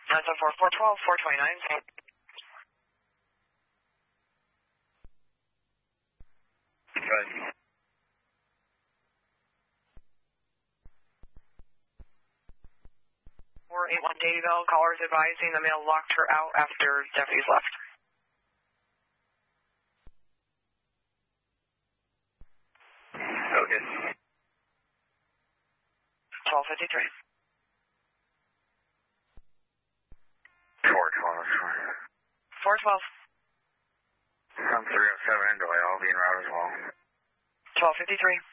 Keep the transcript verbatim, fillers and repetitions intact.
nine seven four, four twelve, four twenty-nine. Good. four eight one Dadeville, callers advising the male locked her out after deputies left. Okay. twelve fifty-three. four twelve. four twelve. I'm three oh seven into I'll be en route as well. twelve fifty-three.